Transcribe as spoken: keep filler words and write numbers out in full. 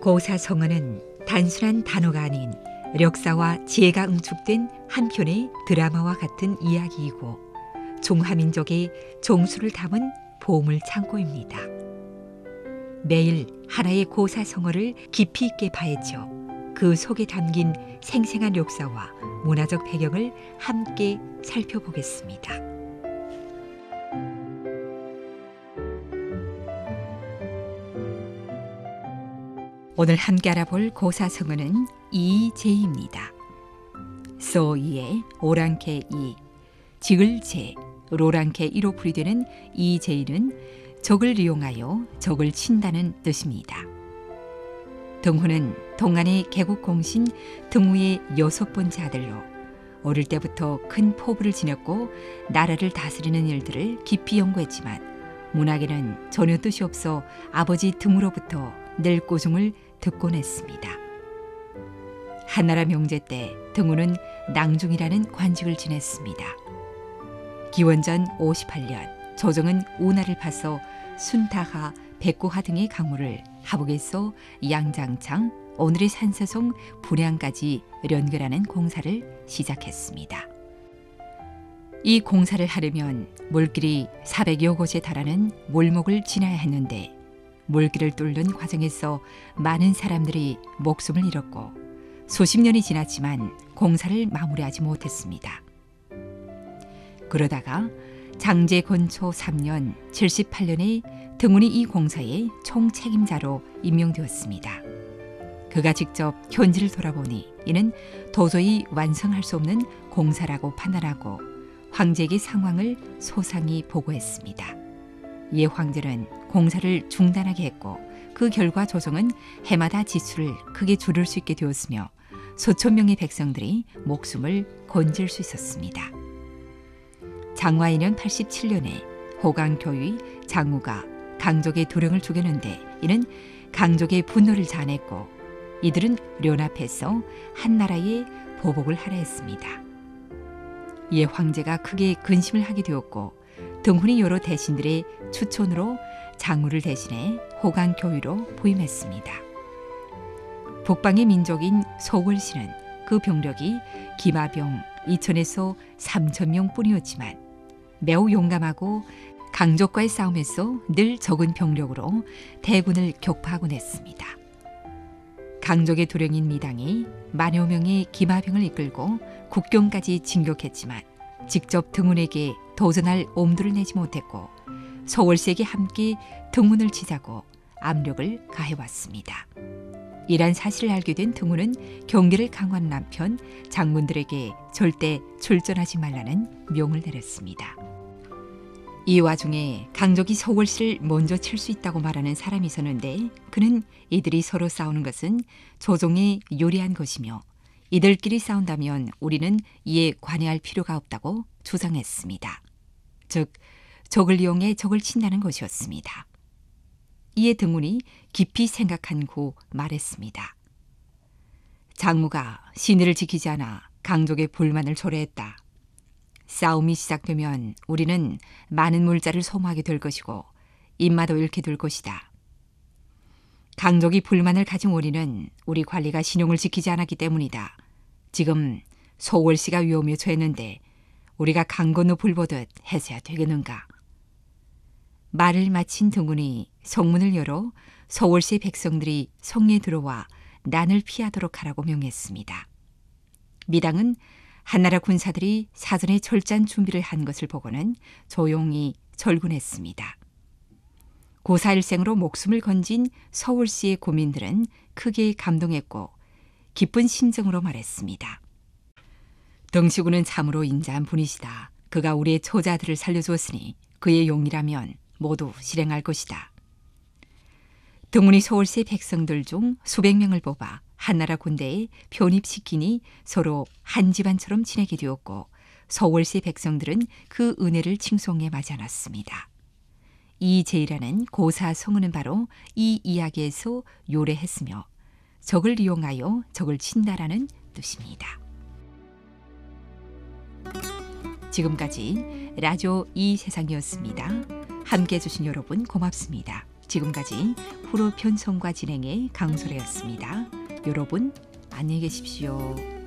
고사성어는 단순한 단어가 아닌 역사와 지혜가 응축된 한 편의 드라마와 같은 이야기이고 중화민족의 종수를 담은 보물 창고입니다. 매일 하나의 고사성어를 깊이 있게 파헤쳐 그 속에 담긴 생생한 역사와 문화적 배경을 함께 살펴보겠습니다. 오늘 함께 알아볼 고사성어는 이제입니다. 소이의 오랑캐 이, 지글제, 로랑캐 이로 풀이되는 이제는 적을 이용하여 적을 친다는 뜻입니다. 등후는 동안의 개국공신 등후의 여섯 번째 아들로 어릴 때부터 큰 포부를 지녔고 나라를 다스리는 일들을 깊이 연구했지만 문학에는 전혀 뜻이 없어 아버지 등후로부터 늘 꾸중을 듣곤 했습니다. 한나라 명제 때 등후는 낭중이라는 관직을 지냈습니다. 기원전 오십팔 년 조정은 운하를 파서 순타하, 백구하 등의 강물을 하북에서 양장창, 오늘의 산서송, 분양까지 연결하는 공사를 시작했습니다. 이 공사를 하려면 물길이 사백여 곳에 달하는 몰목을 지나야 했는데 물길을 뚫는 과정에서 많은 사람들이 목숨을 잃었고 수십 년이 지났지만 공사를 마무리하지 못했습니다. 그러다가 장제 건초 삼 년 칠십팔 년에 등훈이 이 공사의 총책임자로 임명되었습니다. 그가 직접 현지를 돌아보니 이는 도저히 완성할 수 없는 공사라고 판단하고 황제에게 상황을 소상히 보고했습니다. 예 황제는 공사를 중단하게 했고 그 결과 조정은 해마다 지출을 크게 줄일 수 있게 되었으며 수천 명의 백성들이 목숨을 건질 수 있었습니다. 장화 이 년 팔십칠 년에 호강교의 장우가 강족의 도령을 죽였는데 이는 강족의 분노를 자아냈고 이들은 연합해서 한나라에 보복을 하려 했습니다. 이에 황제가 크게 근심을 하게 되었고 등훈이 여러 대신들의 추천으로 장우를 대신해 호강교의로 부임했습니다. 북방의 민족인 소월씨는 그 병력이 기마병 이천에서 삼천 명뿐이었지만 매우 용감하고 강족과의 싸움에서 늘 적은 병력으로 대군을 격파하곤 했습니다. 강족의 도령인 미당이 만여 명의 기마병을 이끌고 국경까지 진격했지만 직접 등훈에게 도전할 엄두를 내지 못했고 서월시에게 함께 등훈을 치자고 압력을 가해왔습니다. 이란 사실을 알게 된 등훈은 경계를 강화한 한편 장군들에게 절대 출전하지 말라는 명을 내렸습니다. 이 와중에 강족이 서월시를 먼저 칠 수 있다고 말하는 사람이 있었는데 그는 이들이 서로 싸우는 것은 조정에 유리한 것이며 이들끼리 싸운다면 우리는 이에 관여할 필요가 없다고 주장했습니다. 즉 적을 이용해 적을 친다는 것이었습니다. 이에 등훈이 깊이 생각한 후 말했습니다. 장무가 신의를 지키지 않아 강족의 불만을 초래했다. 싸움이 시작되면 우리는 많은 물자를 소모하게 될 것이고 입마도 잃게 될 것이다. 강족이 불만을 가진 원인은 우리 관리가 신용을 지키지 않았기 때문이다. 지금 소월씨가 위험에 처했는데 우리가 강 건너 불 보듯 해서야 되겠는가. 말을 마친 등훈이 성문을 열어 서월시의 백성들이 성에 들어와 난을 피하도록 하라고 명했습니다. 미당은 한나라 군사들이 사전에 철저한 준비를 한 것을 보고는 조용히 절군했습니다. 고사일생으로 목숨을 건진 서울시의 고민들은 크게 감동했고 기쁜 심정으로 말했습니다. 등시군은 참으로 인자한 분이시다. 그가 우리의 처자들을 살려주었으니 그의 용이라면 모두 실행할 것이다. 등훈이 서울시의 백성들 중 수백 명을 뽑아 한나라 군대에 편입시키니 서로 한 집안처럼 지내게 되었고 서울시의 백성들은 그 은혜를 칭송해 마지 않았습니다. 이제이라는 고사성어는 바로 이 이야기에서 요래했으며 적을 이용하여 적을 친다라는 뜻입니다. 지금까지 라디오 이 세상이었습니다. 함께해 주신 여러분 고맙습니다. 지금까지 프로 편성과 진행의 강소래였습니다. 여러분 안녕히 계십시오.